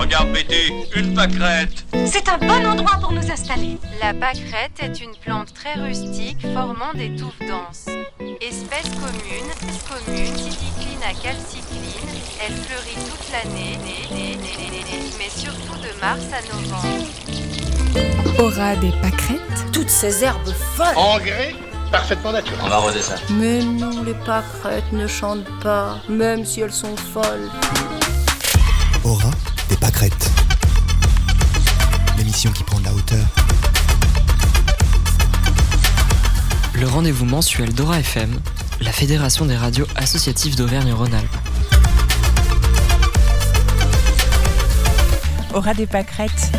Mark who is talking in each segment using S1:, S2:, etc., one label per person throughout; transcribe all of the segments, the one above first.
S1: Regarde Betty, une pâquerette.
S2: C'est un bon endroit pour nous installer.
S3: La pâquerette est une plante très rustique formant des touffes denses. Espèce commune, cycline à calcicline, elle fleurit toute l'année, mais surtout de mars à novembre.
S4: Aura des pâquerettes.
S2: Toutes ces herbes folles.
S1: Engrais parfaitement naturel.
S5: On va arroser ça.
S4: Mais non, les pâquerettes ne chantent pas, même si elles sont folles.
S6: Aura des pâquerettes. L'émission qui prend de la hauteur.
S7: Le rendez-vous mensuel d'Aura FM, la fédération des radios associatives d'Auvergne-Rhône-Alpes.
S4: Aura des pâquerettes.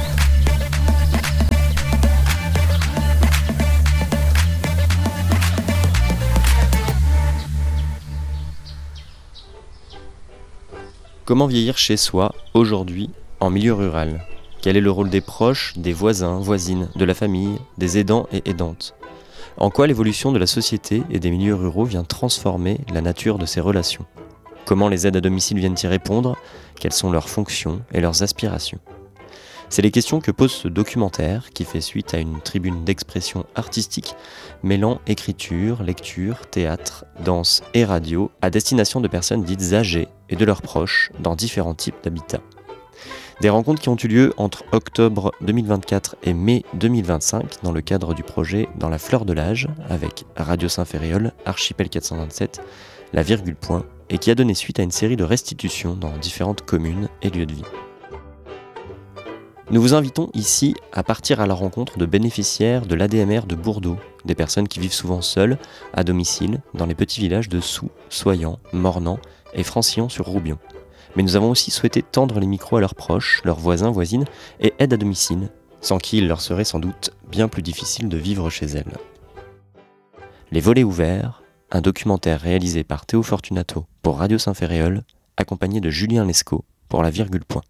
S8: Comment vieillir chez soi, aujourd'hui, en milieu rural ? Quel est le rôle des proches, des voisins, voisines, de la famille, des aidants et aidantes ? En quoi l'évolution de la société et des milieux ruraux vient transformer la nature de ces relations ? Comment les aides à domicile viennent y répondre ? Quelles sont leurs fonctions et leurs aspirations ? C'est les questions que pose ce documentaire qui fait suite à une tribune d'expression artistique mêlant écriture, lecture, théâtre, danse et radio à destination de personnes dites âgées et de leurs proches dans différents types d'habitats. Des rencontres qui ont eu lieu entre octobre 2024 et mai 2025 dans le cadre du projet Dans la fleur de l'âge avec Radio Saint-Ferréol, Archipel 427, La Virgule Point et qui a donné suite à une série de restitutions dans différentes communes et lieux de vie. Nous vous invitons ici à partir à la rencontre de bénéficiaires de l'ADMR de Bourdeau, des personnes qui vivent souvent seules, à domicile, dans les petits villages de Soux, Soyans, Mornan et Francillon-sur-Roubion. Mais nous avons aussi souhaité tendre les micros à leurs proches, leurs voisins, voisines et aides à domicile, sans qui il leur serait sans doute bien plus difficile de vivre chez elles. Les volets ouverts, un documentaire réalisé par Théo Fortunato pour Radio Saint-Ferréol, accompagné de Julien Lescaut pour La Virgule Point.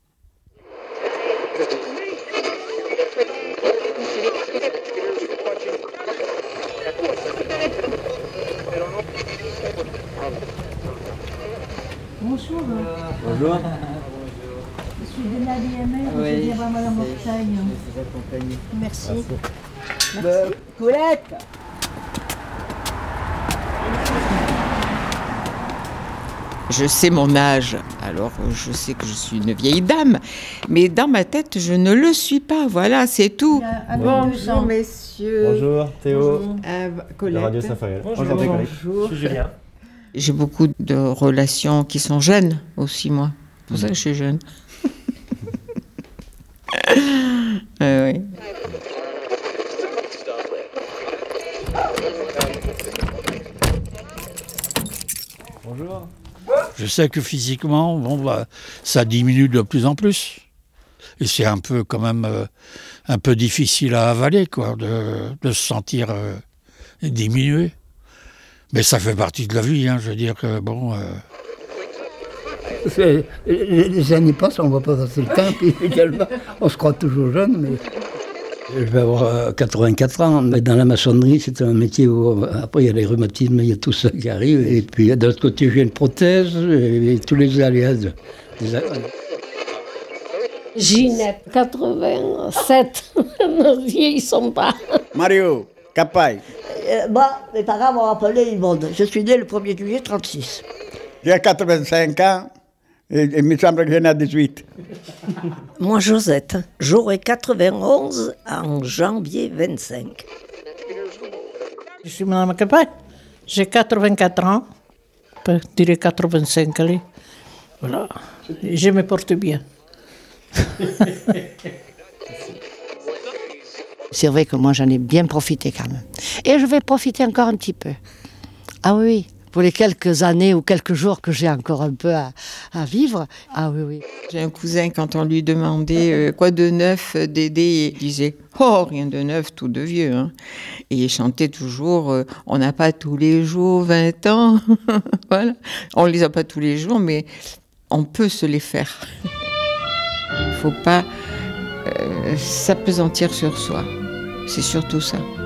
S9: Bonjour.
S5: Bonjour.
S9: Je suis de l'ADMR, je viens voir Madame Mortagne. Merci. Merci.
S10: Colette. Je sais mon âge, alors je sais que je suis une vieille dame, mais dans ma tête, je ne le suis pas, voilà, c'est tout.
S9: Bonjour messieurs.
S11: Bonjour Théo,
S10: Colette.
S11: de Radio Saint-Ferréol.
S9: Bonjour.
S11: Je suis Julien.
S10: J'ai beaucoup de relations qui sont jeunes aussi, moi. C'est pour ça que je suis jeune. Oui.
S11: Bonjour.
S12: Je sais que physiquement, ça diminue de plus en plus. Et c'est un peu quand même un peu difficile à avaler, quoi, de se sentir diminué. Mais ça fait partie de la vie, hein, je veux dire que bon.
S13: Les années passent, on ne voit pas passer le temps, puis on se croit toujours jeune, mais.
S14: Je vais avoir 84 ans, mais dans la maçonnerie, c'est un métier où, après, il y a les rhumatismes, il y a tout ça qui arrive, et puis de l'autre côté, j'ai une prothèse, et tous les aléas.
S9: Ginette, 87, ne vieillissons pas.
S15: Mario, Capaille.
S16: Mes parents m'ont appelé Yvonne. Je suis né le 1er juillet 36.
S15: J'ai 85 ans. Et il me semble que j'en ai 18.
S16: Moi, Josette, j'aurai 91 en janvier 25.
S17: Je suis Mme Capaille. J'ai 84 ans. Je dirais 85, allez. Voilà. Je me porte bien.
S18: C'est vrai que moi, j'en ai bien profité quand même. Et je vais profiter encore un petit peu. Ah oui, pour les quelques années ou quelques jours que j'ai encore un peu à vivre. Ah oui, oui.
S10: J'ai un cousin, quand on lui demandait quoi de neuf d'aider, il disait « Oh, rien de neuf, tout de vieux. Hein. » Et il chantait toujours « On n'a pas tous les jours 20 ans. » Voilà. On ne les a pas tous les jours, mais on peut se les faire. Il ne faut pas s'appesantir sur soi. C'est surtout ça.